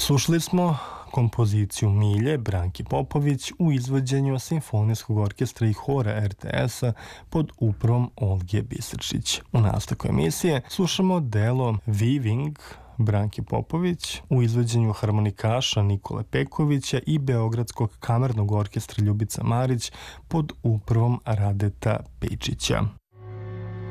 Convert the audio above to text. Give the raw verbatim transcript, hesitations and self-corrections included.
Slušali smo kompoziciju Milje Branki Popović u izvođenju Simfonijskog orkestra i hora er te es-a pod upravom Olge Biserčić. U nastavku emisije slušamo delo Weaving Branke Popović u izvođenju harmonikaša Nikole Pekovića i Beogradskog kamernog orkestra Ljubica Marić pod upravom Radeta Pejčića.